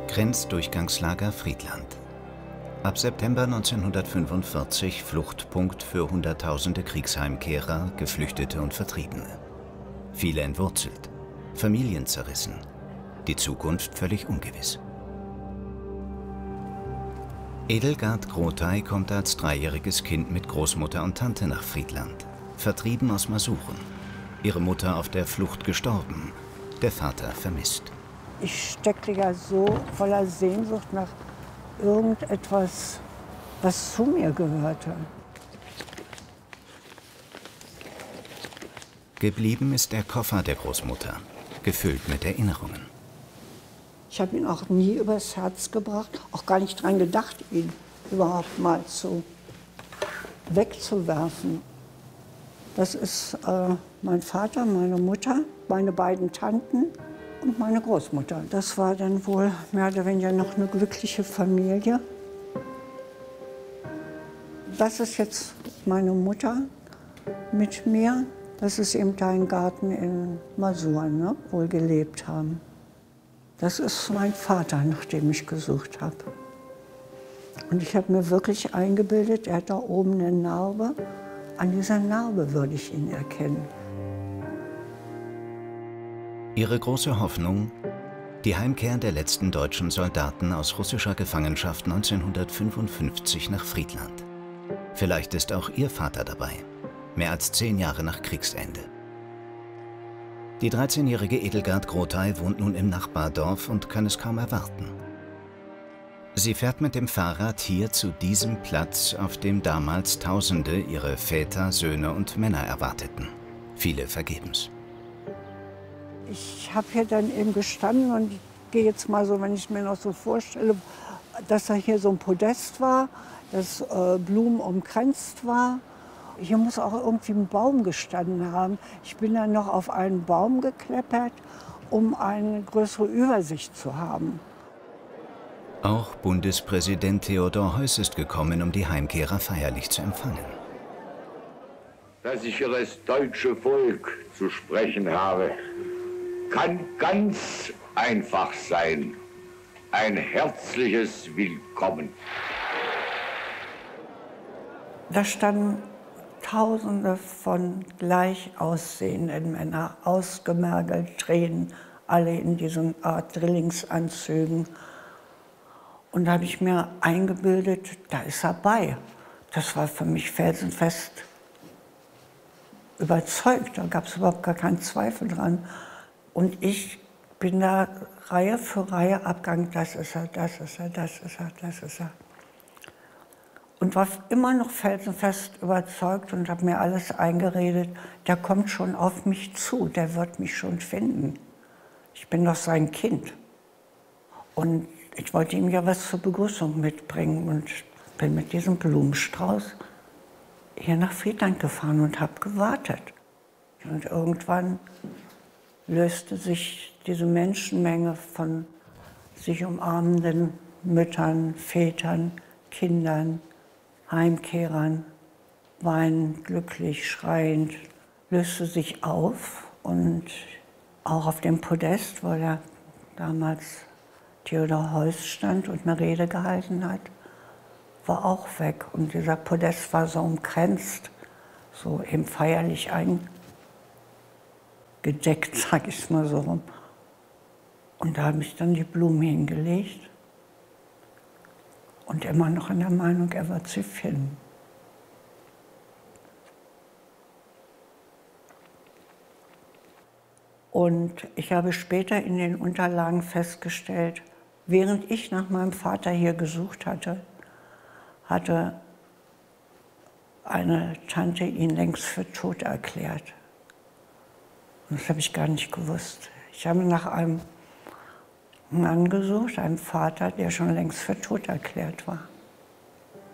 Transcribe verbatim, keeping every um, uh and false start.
Grenzdurchgangslager Friedland. Ab September neunzehnhundertfünfundvierzig Fluchtpunkt für Hunderttausende Kriegsheimkehrer, Geflüchtete und Vertriebene. Viele entwurzelt, Familien zerrissen, die Zukunft völlig ungewiss. Edelgard Grothey kommt als dreijähriges Kind mit Großmutter und Tante nach Friedland, vertrieben aus Masuren. Ihre Mutter auf der Flucht gestorben, der Vater vermisst. Ich steckte ja so voller Sehnsucht nach irgendetwas, was zu mir gehörte. Geblieben ist der Koffer der Großmutter, gefüllt mit Erinnerungen. Ich habe ihn auch nie übers Herz gebracht, auch gar nicht dran gedacht, ihn überhaupt mal zu wegzuwerfen. Das ist äh, mein Vater, meine Mutter, meine beiden Tanten und meine Großmutter. Das war dann wohl mehr oder weniger noch eine glückliche Familie. Das ist jetzt meine Mutter mit mir. Das ist eben dein Garten in Masuren, ne, wo wir gelebt haben. Das ist mein Vater, nach dem ich gesucht habe. Und ich habe mir wirklich eingebildet, er hat da oben eine Narbe. An dieser Narbe würde ich ihn erkennen. Ihre große Hoffnung, die Heimkehr der letzten deutschen Soldaten aus russischer Gefangenschaft neunzehnhundertfünfundfünfzig nach Friedland. Vielleicht ist auch ihr Vater dabei, mehr als zehn Jahre nach Kriegsende. Die dreizehnjährige Edelgard Grothey wohnt nun im Nachbardorf und kann es kaum erwarten. Sie fährt mit dem Fahrrad hier zu diesem Platz, auf dem damals Tausende ihre Väter, Söhne und Männer erwarteten. Viele vergebens. Ich habe hier dann eben gestanden und gehe jetzt mal so, wenn ich mir noch so vorstelle, dass da hier so ein Podest war, das äh, Blumen umkränzt war. Hier muss auch irgendwie ein Baum gestanden haben. Ich bin dann noch auf einen Baum geklettert, um eine größere Übersicht zu haben. Auch Bundespräsident Theodor Heuss ist gekommen, um die Heimkehrer feierlich zu empfangen. Dass ich für das deutsche Volk zu sprechen habe, kann ganz einfach sein. Ein herzliches Willkommen. Da standen Tausende von gleich aussehenden Männern, ausgemergelt, Tränen, alle in diesen Art Drillingsanzügen. Und da habe ich mir eingebildet, da ist er bei. Das war für mich felsenfest überzeugt, da gab es überhaupt gar keinen Zweifel dran. Und ich bin da Reihe für Reihe abgegangen, das ist er, das ist er, das ist er, das ist er. Und war immer noch felsenfest überzeugt und habe mir alles eingeredet, der kommt schon auf mich zu, der wird mich schon finden. Ich bin doch sein Kind. Und ich wollte ihm ja was zur Begrüßung mitbringen und bin mit diesem Blumenstrauß hier nach Friedland gefahren und habe gewartet. Und irgendwann löste sich diese Menschenmenge von sich umarmenden Müttern, Vätern, Kindern, Heimkehrern, weinend, glücklich, schreiend, löste sich auf. Und auch auf dem Podest, wo der damals Theodor Heuss stand und eine Rede gehalten hat, war auch weg. Und dieser Podest war so umkränzt, so eben feierlich eingedeckt, sag ich mal so rum. Und da habe ich dann die Blumen hingelegt und immer noch in der Meinung, er wird sie finden. Und ich habe später in den Unterlagen festgestellt, während ich nach meinem Vater hier gesucht hatte, hatte eine Tante ihn längst für tot erklärt. Und das habe ich gar nicht gewusst. Ich habe nach einem Mann gesucht, einem Vater, der schon längst für tot erklärt war.